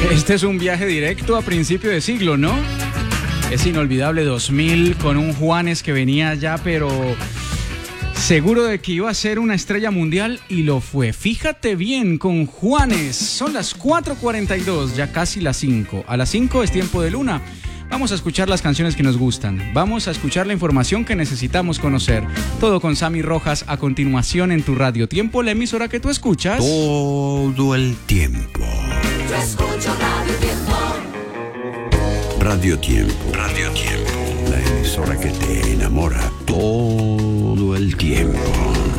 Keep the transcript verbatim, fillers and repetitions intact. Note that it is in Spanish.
Este es un viaje directo a principio de siglo, ¿no? Es inolvidable dos mil con un Juanes que venía ya, pero seguro de que iba a ser una estrella mundial y lo fue. Fíjate bien con Juanes. Son las cuatro cuarenta y dos, ya casi las cinco. A las cinco es tiempo de Luna. Vamos a escuchar las canciones que nos gustan. Vamos a escuchar la información que necesitamos conocer. Todo con Sammy Rojas a continuación en tu Radio Tiempo, la emisora que tú escuchas todo el tiempo. Yo escucho Radio Tiempo. Radio Tiempo. Radio Tiempo. La emisora que te enamora todo el tiempo.